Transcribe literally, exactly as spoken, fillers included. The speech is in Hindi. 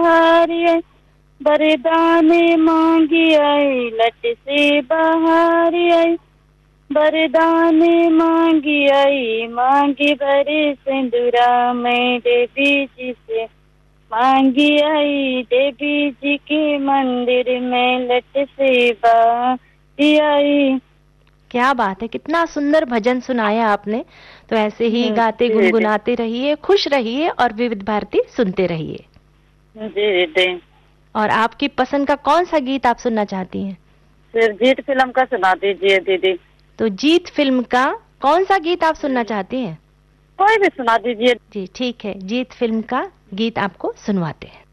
बहारी आई, बरदाने मांगी आई, लट से बहारी आई, बरदाने मांगी आई, मांगी भरे सिंदूरा मैं देवी जी से मांगी आई, देवी जी के मंदिर में लट से बहारी आई। क्या बात है, कितना सुंदर भजन सुनाया आपने। तो ऐसे ही हम्म, गाते जी जी गुनगुनाते रहिए, खुश रहिए और विविध भारती सुनते रहिए। जी जी। और आपकी पसंद का कौन सा गीत आप सुनना चाहती हैं? फिर जीत फिल्म का सुना दीजिए दीदी। तो जीत फिल्म का कौन सा गीत आप सुनना चाहती हैं? कोई भी सुना दीजिए। जी ठीक है, जीत फिल्म का गीत आपको सुनवाते हैं।